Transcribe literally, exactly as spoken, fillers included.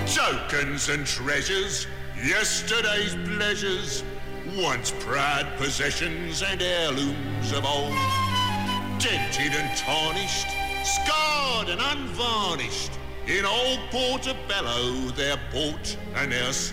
Tokens and treasures, yesterday's pleasures, once proud possessions and heirlooms of old. Dented and tarnished, scarred and unvarnished, in old Portobello they're bought and they're